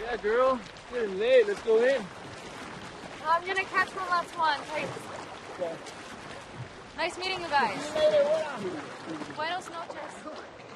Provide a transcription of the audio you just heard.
Yeah, girl. It's getting late. Let's go in. I'm gonna catch one last one. Okay. Nice meeting you guys. See you later. What? Buenos noches.